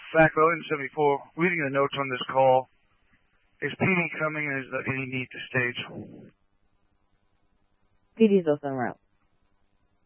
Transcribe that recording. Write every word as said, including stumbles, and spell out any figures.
Fact Loading seventy-four, reading the notes on this call. Is P D coming and is there any need to stage? P D's also en route.